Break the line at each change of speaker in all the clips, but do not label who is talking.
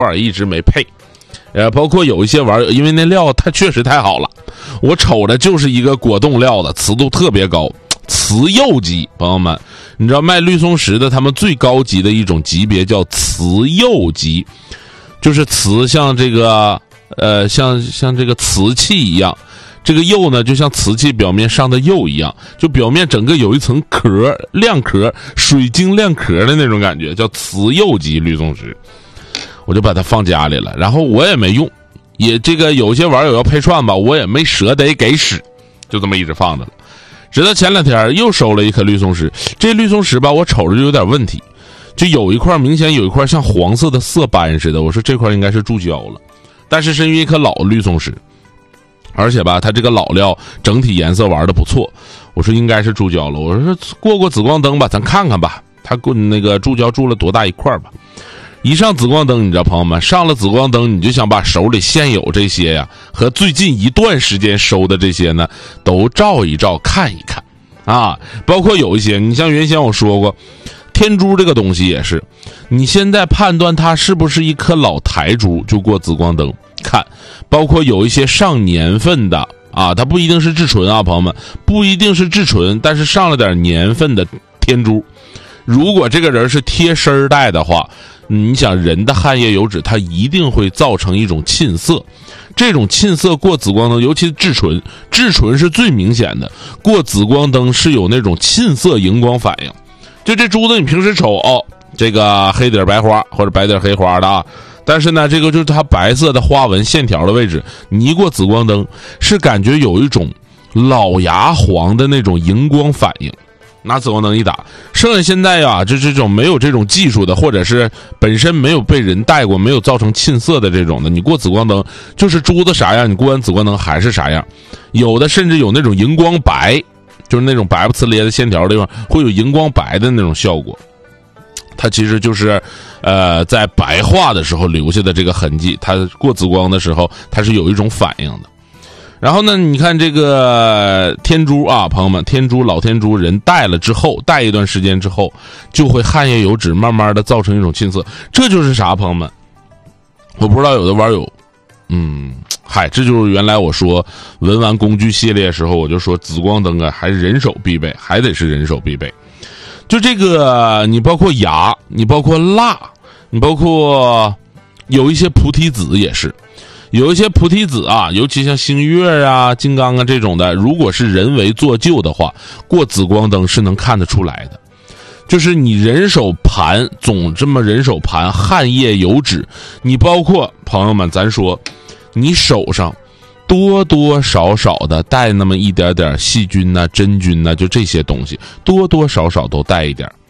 碗一直没配。包括有一些玩，因为那料它确实太好了，我瞅着就是一个果冻料的，磁度特别高，磁釉机。朋友们，你知道卖绿松石的他们最高级的一种级别叫磁釉机，就是磁像这个像这个瓷器一样，这个釉呢就像瓷器表面上的釉一样，就表面整个有一层壳，亮壳，水晶亮壳的那种感觉，叫磁釉机绿松石。我就把它放家里了，然后我也没用，也这个有些网友要配串吧，我也没舍得给使，就这么一直放着了。直到前2天又收了一颗绿松石，这绿松石吧，我瞅着就有点问题，就有一块明显有一块像黄色的色斑似的，我说这块应该是注胶了，但是因为一颗老绿松石，而且吧它这个老料整体颜色玩的不错，我说应该是注胶了，我说过紫光灯吧，咱看看吧，它那个注胶注了多大一块吧。一上紫光灯，你知道朋友们，上了紫光灯，你就想把手里现有这些呀和最近一段时间收的这些呢都照一照看一看啊，包括有一些你像原先我说过天珠这个东西也是，你现在判断它是不是一颗老台珠就过紫光灯看，包括有一些上年份的啊，它不一定是至纯啊，朋友们，不一定是至纯，但是上了点年份的天珠，如果这个人是贴身带的话，你想人的汗液油脂它一定会造成一种沁色，这种沁色过紫光灯，尤其是至纯是最明显的，过紫光灯是有那种沁色荧光反应。就这珠子你平时瞅哦，这个黑底白花或者白底黑花的啊，但是呢这个就是它白色的花纹线条的位置，你一过紫光灯是感觉有一种老牙黄的那种荧光反应，拿紫光灯一打。剩下现在啊，就这种没有这种技术的，或者是本身没有被人戴过，没有造成沁色的这种的，你过紫光灯就是珠子啥样，你过完紫光灯还是啥样。有的甚至有那种荧光白，就是那种白不呲咧的线条的地方会有荧光白的那种效果，它其实就是在白化的时候留下的这个痕迹，它过紫光的时候它是有一种反应的。然后呢，你看这个天珠啊，朋友们，老天珠人戴了之后，戴一段时间之后，就会汗液油脂慢慢的造成一种沁色，这就是啥，朋友们？我不知道有的网友，这就是原来我说文玩工具系列的时候，我就说紫光灯啊，还是人手必备，还得是人手必备。就这个，你包括牙，你包括蜡，你包括有一些菩提子也是。有一些菩提子啊，尤其像星月啊、金刚啊这种的，如果是人为做旧的话，过紫光灯是能看得出来的。就是你人手盘，总这么人手盘，汗液油脂，你包括朋友们，咱说，你手上多多少少的带那么一点点细菌呐、真菌呐，就这些东西，多多少少都带一点。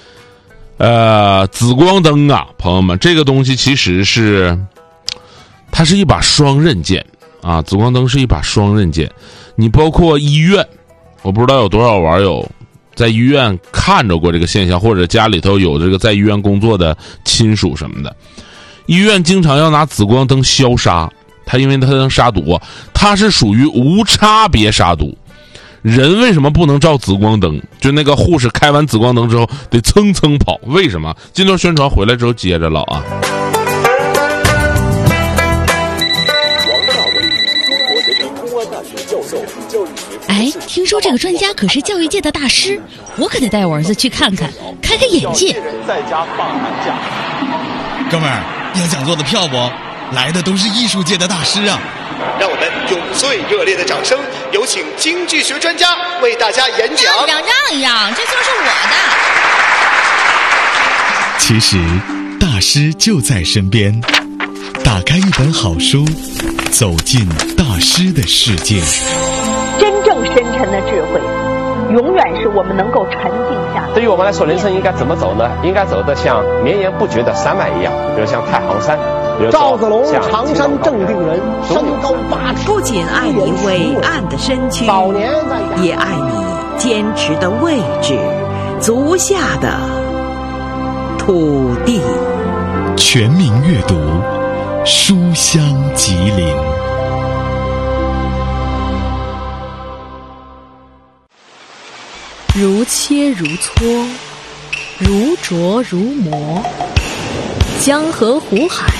紫光灯啊，朋友们，这个东西其实是。它是一把双刃剑啊，紫光灯是一把双刃剑。你包括医院，我不知道有多少网友在医院看着过这个现象，或者家里头有这个在医院工作的亲属什么的，医院经常要拿紫光灯消杀它，因为它能杀毒啊，它是属于无差别杀毒。人为什么不能照紫光灯？就那个护士开完紫光灯之后得蹭蹭跑，为什么？进段宣传回来之后接着唠啊。
哎，听说这个专家可是教育界的大师，我可得带我儿子去看看，开开眼界。
在家放寒假，
哥们儿，要讲座的票不？来的都是艺术界的大师啊！
让我们用最热烈的掌声，有请京剧学专家为大家演讲。
让一让，这就是我的。
其实，大师就在身边。打开一本好书，走进大师的世界。
真正深沉的智慧，永远是我们能够沉静下来。
对于我们来说，人生应该怎么走呢？应该走得像绵延不绝的山脉一样，比如像太行山，比如
赵子龙，常山正定人，身高8尺，
不仅爱你伟岸的身躯，
早年
也爱你坚持的位置，足下的土地。
全民阅读，书香吉林。
如切如磋，如琢如磨，江河湖海，